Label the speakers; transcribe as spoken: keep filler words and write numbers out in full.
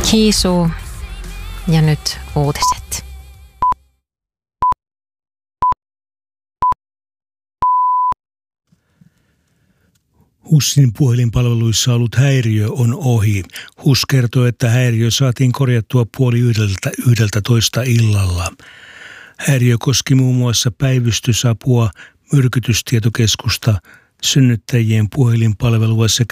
Speaker 1: Kiisu ja nyt uutiset.
Speaker 2: HUSin puhelinpalveluissa ollut häiriö on ohi. HUS kertoo, että häiriö saatiin korjattua puoli yhdeltä, yhdeltä toista illalla. Häiriö koski muun muassa päivystysapua, myrkytystietokeskusta, synnyttäjien puhelinpalvelua sekä